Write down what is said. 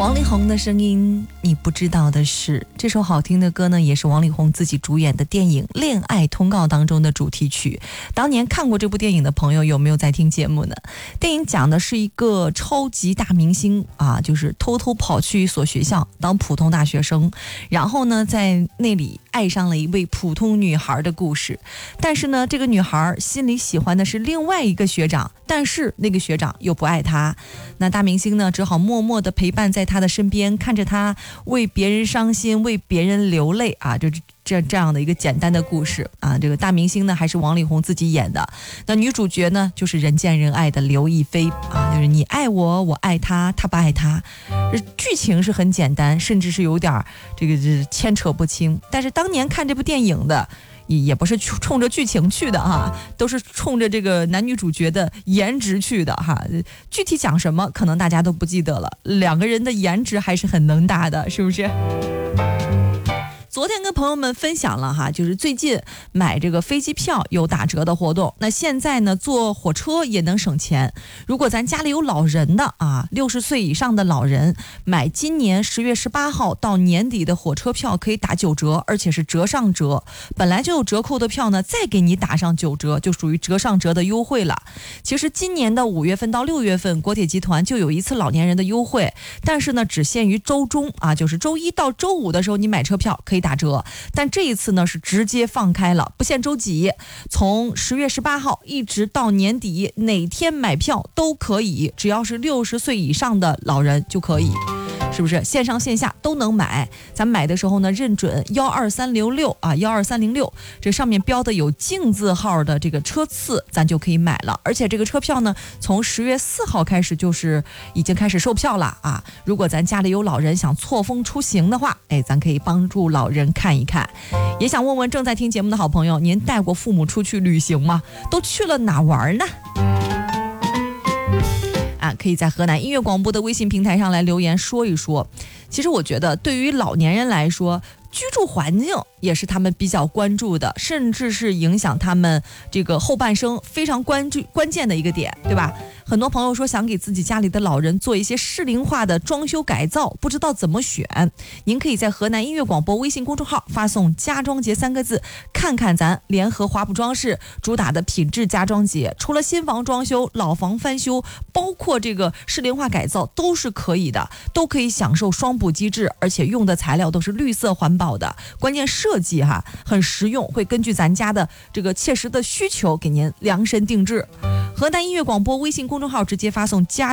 王力宏的声音，你不知道的是，这首好听的歌呢，也是王力宏自己主演的电影《恋爱通告》当中的主题曲。当年看过这部电影的朋友，有没有在听节目呢？电影讲的是一个超级大明星啊，就是偷偷跑去一所学校当普通大学生，然后呢，在那里爱上了一位普通女孩的故事。但是呢，这个女孩心里喜欢的是另外一个学长，但是那个学长又不爱她。那大明星呢，只好默默地陪伴在她的身边，看着她为别人伤心，为别人流泪啊，就这样的一个简单的故事啊。这个大明星呢，还是王力宏自己演的。那女主角呢，就是人见人爱的刘亦菲啊，就是你爱我，我爱他，他不爱他。剧情是很简单，甚至是有点这个牵扯不清。但是当年看这部电影的，也不是冲着剧情去的哈，都是冲着这个男女主角的颜值去的哈。具体讲什么，可能大家都不记得了。两个人的颜值还是很能打的，是不是？昨天跟朋友们分享了哈，就是最近买这个飞机票有打折的活动。那现在呢，坐火车也能省钱。如果咱家里有老人的啊，60岁以上的老人，买今年10月18号到年底的火车票可以打9折，而且是折上折。本来就有折扣的票呢，再给你打上9折，就属于折上折的优惠了。其实今年的5月份到6月份，国铁集团就有一次老年人的优惠，但是呢，只限于周中啊，就是周一到周五的时候你买车票可以打折，但这一次呢是直接放开了，不限周几，从10月18号一直到年底，哪天买票都可以，只要是60岁以上的老人就可以，是不是？线上线下都能买。咱买的时候呢，认准12306啊，12306，这上面标的有净字号的这个车次，咱就可以买了。而且这个车票呢，从10月4号开始就是已经开始售票了啊。如果咱家里有老人想错峰出行的话，咱可以帮助老人看一看。也想问问正在听节目的好朋友，您带过父母出去旅行吗？都去了哪玩呢？可以在河南音乐广播的微信平台上来留言说一说。其实我觉得对于老年人来说，居住环境也是他们比较关注的，甚至是影响他们这个后半生非常关键的一个点，对吧？很多朋友说想给自己家里的老人做一些适龄化的装修改造，不知道怎么选。您可以在河南音乐广播微信公众号发送家装节3个字，看看咱联合华普装饰主打的品质家装节，除了新房装修、老房翻修，包括这个适龄化改造都是可以的，都可以享受双补机制，而且用的材料都是绿色环保的，关键设计哈很实用，会根据咱家的这个切实的需求给您量身定制。河南音乐广播微信公众号直接发送家